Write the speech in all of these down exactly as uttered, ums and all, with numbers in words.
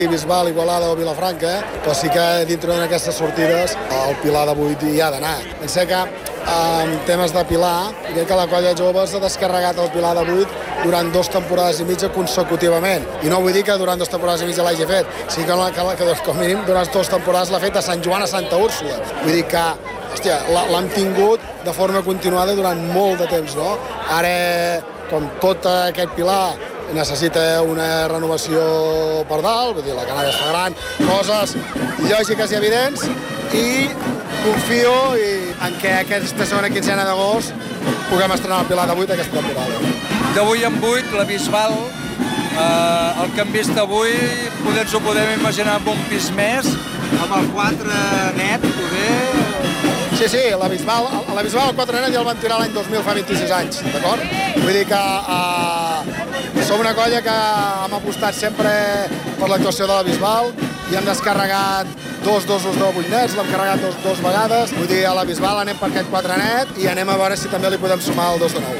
Bisbal, Igualada o Vilafranca, però sí que dintre d'aquestes sortides el Pilar de vuit hi ha d'anar. Pensé que en temes de Pilar, crec que la colla joves ha descarregat el Pilar de vuit durant dues temporades i mitja consecutivament. I no vull dir que durant dues temporades i mitja l'hagi fet, sí que, que, que com mínim durant dues temporades l'ha fet a Sant Joan a Santa Úrsula. Vull dir que hòstia, l'hem tingut de forma continuada durant molt de temps, no? Ara, com tot aquest Pilar necessita una renovació per dalt, vull dir, la canalla es fa gran, coses lògiques i evidents, i confio i en què aquesta segona quinzena d'agost puguem estrenar el Pilar de vuit aquesta temporada. D'avui en vuit, la Bisbal, eh, el que hem vist avui, poder ens ho podem imaginar amb un pis més, amb el quatre net, poder... Sí, sí, la Bisbal, la Bisbal el quatre net ja el van tirar l'any dos mil, fa vint-i-sis anys, d'acord? Vull dir que eh, som una colla que hem apostat sempre per l'actuació de la Bisbal i hem descarregat dos dosos de vuit nets, l'hem carregat dos, dos vegades. Vull dir, a la Bisbal anem per aquest quatre net i anem a veure si també li podem sumar el dos de nou.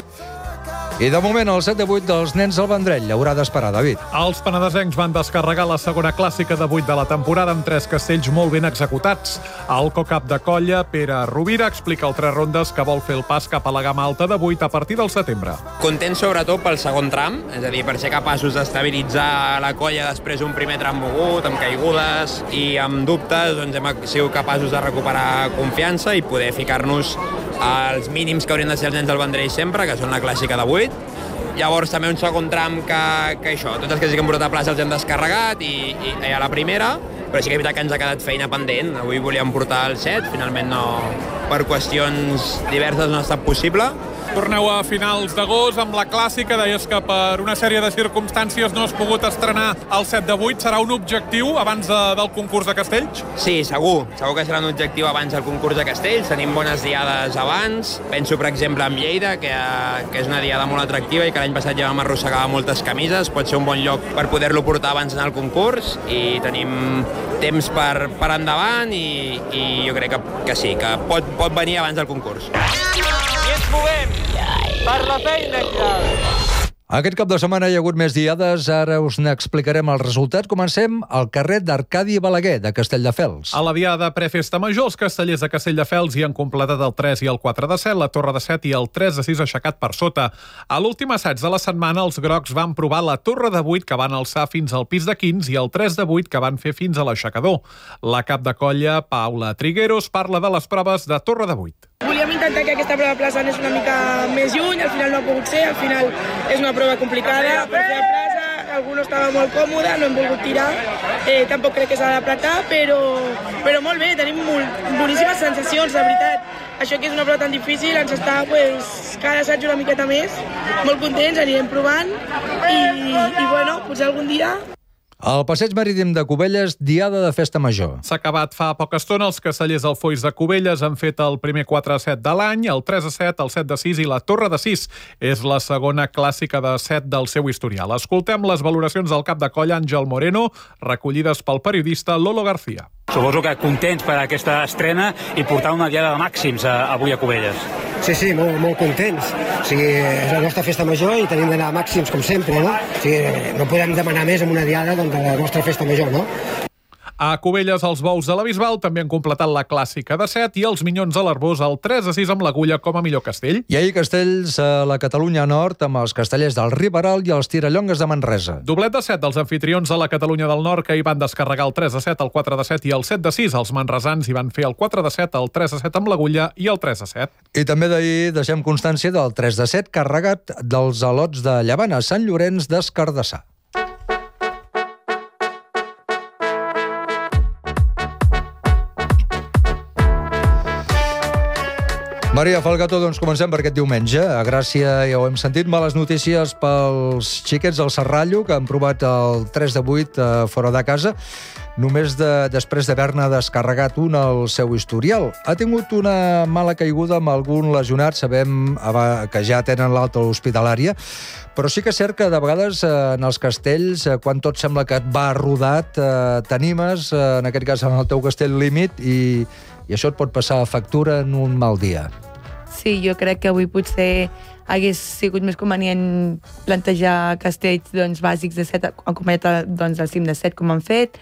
I de moment el set de vuit dels nens al Vendrell haurà d'esperar, David. Els penedesencs van descarregar la segona clàssica de vuit de la temporada amb tres castells molt ben executats. El cocap de colla, Pere Rovira, explica el tres rondes que vol fer el pas cap a la gamma alta de vuit a partir del setembre. Content sobretot pel segon tram, és a dir, per ser capaços d'estabilitzar la colla després d'un primer tram mogut, amb caigudes i amb dubtes, doncs hem sigut capaços de recuperar confiança i poder ficar-nos als mínims que haurien de ser els nens del Vendrell sempre, que són la clàssica de vuit. Llavors també un segon tram que, que això, tots els que sí que hem portat a plaça els hem descarregat i, i, i a la primera, però sí que és veritat que ens ha quedat feina pendent. Avui volíem portar el set, finalment no, per qüestions diverses no ha estat possible. Torneu a finals d'agost amb la clàssica. Deies que per una sèrie de circumstàncies no has pogut estrenar el set de vuit. Serà un objectiu abans de, del concurs de castells? Sí, segur. Segur que serà un objectiu abans del concurs de castells. Tenim bones diades abans. Penso, per exemple, en Lleida, que, que és una diada molt atractiva i que l'any passat ja vam arrossegar moltes camises. Pot ser un bon lloc per poder-lo portar abans d'anar al concurs i tenim temps per, per endavant i, i jo crec que, que sí, que pot, pot venir abans del concurs. I ens movem per la feina, ja. Aquest cap de setmana hi ha hagut més diades, ara us n'explicarem el resultat. Comencem al carrer d'Arcadi Balaguer, de Castelldefels. A la diada prefesta major, els castellers de Castelldefels hi han completat el tres i el quatre de set, la torre de set i el tres de sis aixecat per sota. A l'últim assaig de la setmana, els grocs van provar la torre de vuit, que van alçar fins al pis de quinze, i el tres de vuit, que van fer fins a l'aixecador. La cap de colla, Paula Trigueros, parla de les proves de torre de vuit. Volíem intentar que aquesta prova de plaça anés una mica més lluny, al final no ha pogut ser, al final és una prova complicada per fer a plaça, algú no estava molt còmode, no hem volgut tirar, eh, tampoc crec que s'ha d'apretar, però, però molt bé, tenim molt, boníssimes sensacions, de veritat. Això que és una prova tan difícil ens està pues, cada assaig una miqueta més, molt contents, anirem provant i, i bueno, potser algun dia... Al Passeig Marítim de Cubelles, diada de festa major. S'ha acabat fa poca estona. Els castellers del Foix de Cubelles han fet el primer quatre a set de l'any, el tres a set, el set de sis i la torre de sis. És la segona clàssica de set del seu historial. Escoltem les valoracions del cap de colla Àngel Moreno, recollides pel periodista Lolo García. Suposo que contents per aquesta estrena i portar una diada de màxims a, avui a Cubelles. Sí, sí, molt, molt contents. O sigui, és la nostra festa major i tenim d'anar a màxims, com sempre, no? O sigui, no podem demanar més en una diada doncs, de la nostra festa major, no? A Cubelles, els bous de la Bisbal també han completat la clàssica de set i els minyons a l'Arbós el tres a sis amb l'Agulla com a millor castell. I ahir castells a la Catalunya Nord amb els castellers del Riberal i els Tirallongues de Manresa. Doblet de set dels anfitrions a la Catalunya del Nord, que hi van descarregar el tres a set, el quatre a set i el set a sis. Els manresans hi van fer el quatre a set, el tres a set amb l'Agulla i el tres a set. I també d'ahir deixem constància del tres a set carregat dels alots de Llevant a Sant Llorenç d'Escardassar. Maria Falgato, doncs comencem per aquest diumenge. A Gràcia ja ho hem sentit, males notícies pels xiquets del Serrallo, que han provat el tres de vuit eh, fora de casa, només de, després d'haver-ne descarregat un al seu historial. Ha tingut una mala caiguda amb algun lesionat, sabem que ja tenen l'alta hospitalària, però sí que és cert que de vegades eh, en els castells, eh, quan tot sembla que et va rodat, eh, t'animes, eh, en aquest cas en el teu castell límit, i, i això et pot passar factura en un mal dia. sí, jo crec que avui potser hagués sigut més convenient plantejar castells doncs, bàsics de set, acompanyat doncs, del cim de set, com han fet,